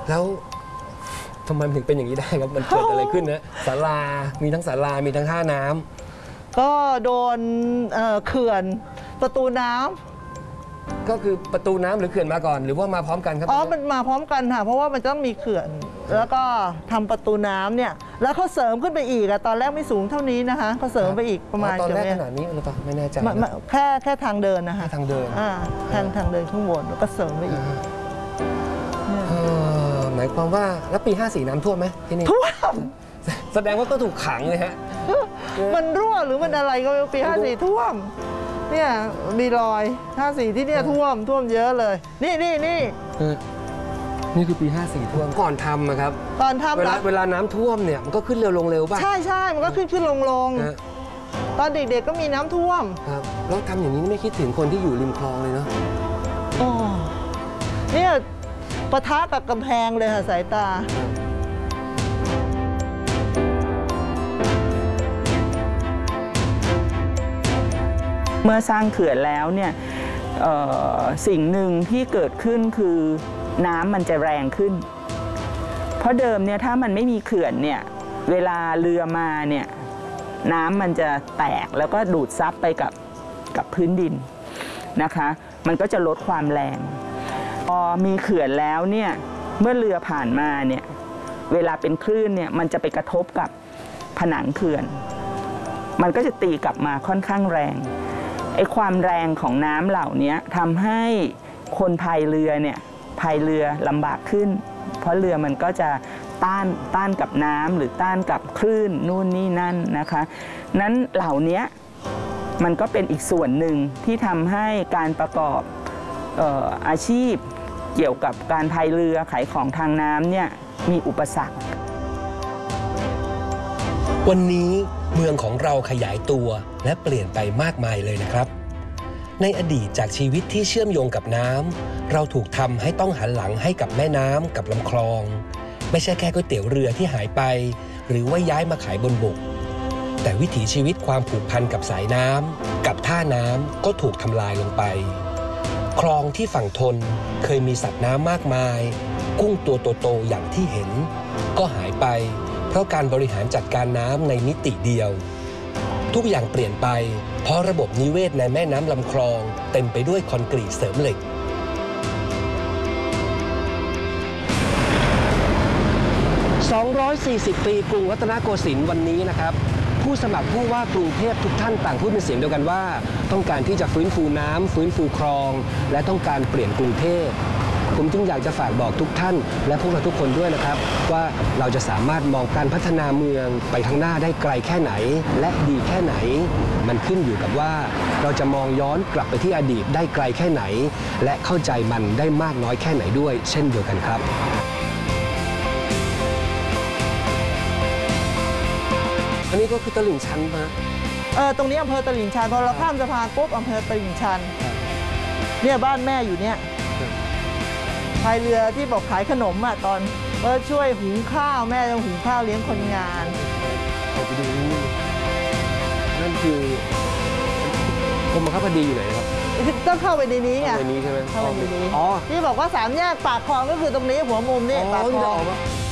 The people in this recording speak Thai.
แล้วทำไมมันถึงเป็นอย่างนี้ได้ครับมันเกิดอะไรขึ้นนะศาลามีทั้งศาลามีทั้งท่าน้ำก็โดนเขื่อนประตูน้ำก็คือประตูน้ำหรือเขื่อนมาก่อนหรือว่ามาพร้อมกันครับมันมาพร้อมกันค่ะเพราะว่ามันต้องมีเขื่อนแล้วก็ทำประตูน้ำเนี่ยแล้วเขาเสริมขึ้นไปอีกตอนแรกไม่สูงเท่านี้นะคะเขาเสริมไปอีกประมาณตอนแรกขนาดนี้หรือเปล่าไม่แน่ใจแค่ทางเดินนะคะทางเดินทางเดินข้างบนแล้วก็เสริมไปอีกหมายความว่าแล้วปี54น้ำท่วมไหมที่นี่ท่วมแสดงว่าก็ถูกขังเลยฮะมันรั่วหรือมันอะไรก็ไม่รู้ปี54ท่วมเนี่ยมีรอย54ที่เนี่ยท่วมเยอะเลยนี่คือปี54ท่วมก่อนทำนะครับตอนทำเวลาน้ำท่วมเนี่ยมันก็ขึ้นเร็วลงเร็วป่ะใช่มันก็ขึ้นลงตอนเด็กๆก็มีน้ำท่วมครับแล้วทำอย่างนี้ไม่คิดถึงคนที่อยู่ริมคลองเลยเนาะเนี่ยปะทะกับกำแพงเลยค่ะสายตาเมื่อสร้างเขื่อนแล้วเนี่ยสิ่งหนึ่งที่เกิดขึ้นคือน้ำมันจะแรงขึ้นเพราะเดิมเนี่ยถ้ามันไม่มีเขื่อนเนี่ยเวลาเรือมาเนี่ยน้ำมันจะแตกแล้วก็ดูดซับไปกับพื้นดินนะคะมันก็จะลดความแรงพอมีเขื่อนแล้วเนี่ยเมื่อเรือผ่านมาเนี่ยเวลาเป็นคลื่นเนี่ยมันจะไปกระทบกับผนังเขื่อนมันก็จะตีกลับมาค่อนข้างแรงไอ้ความแรงของน้ำเหล่านี้ทำให้คนพายเรือเนี่ยพายเรือลำบากขึ้นเพราะเรือมันก็จะต้านกับน้ำหรือต้านกับคลื่นนู่นนี่นั่นนะคะนั้นเหล่านี้มันก็เป็นอีกส่วนหนึ่งที่ทำให้การประกอบอาชีพเกี่ยวกับการพายเรือขายของทางน้ำเนี่ยมีอุปสรรควันนี้เมืองของเราขยายตัวและเปลี่ยนไปมากมายเลยนะครับในอดีตจากชีวิตที่เชื่อมโยงกับน้ำเราถูกทำให้ต้องหันหลังให้กับแม่น้ำกับลำคลองไม่ใช่แค่ก๋วยเตี๋ยวเรือที่หายไปหรือว่าย้ายมาขายบนบกแต่วิถีชีวิตความผูกพันกับสายน้ำกับท่าน้ำก็ถูกทำลายลงไปคลองที่ฝั่งทนเคยมีสัตว์น้ำมากมายกุ้งตัวโตๆอย่างที่เห็นก็หายไปเพราะการบริหารจัดการน้ำในมิติเดียวทุกอย่างเปลี่ยนไปเพราะระบบนิเวศในแม่น้ำลำคลองเต็มไปด้วยคอนกรีตเสริมเหล็ก240 ปีกรุงรัตนโกสินทร์วันนี้นะครับผู้สมัครผู้ว่ากรุงเทพทุกท่านต่างพูดเป็นเสียงเดียวกันว่าต้องการที่จะฟื้นฟูน้ำฟื้นฟูคลองและต้องการเปลี่ยนกรุงเทพผมจึงอยากจะฝากบอกทุกท่านและพวกเราทุกคนด้วยนะครับว่าเราจะสามารถมองการพัฒนาเมืองไปข้างหน้าได้ไกลแค่ไหนและดีแค่ไหนมันขึ้นอยู่กับว่าเราจะมองย้อนกลับไปที่อดีตได้ไกลแค่ไหนและเข้าใจมันได้มากน้อยแค่ไหนด้วยเช่นเดียวกันครับอันนี้ก็คือตลิ่งชันมาตรงนี้อำเภอตลิ่งชันพอเราข้ามสะพานปุ๊บอำเภอตลิ่งชันเนี่ยบ้านแม่อยู่เนี่ยพายเรือที่บอกขายขนมตอนช่วยหุงข้าวแม่จะหุงข้าวเลี้ยงคนงานไปดูนี่นั่นคือกรมบังคับคดีอยู่ไหนครับต้องเข้าไปในนี้ไงเข้าไปนี้ใช่ไหมเข้าไปในนี้ที่บอกว่า3 แยกปากคลองก็คือตรงนี้หัวมุมนี่ปากคลอง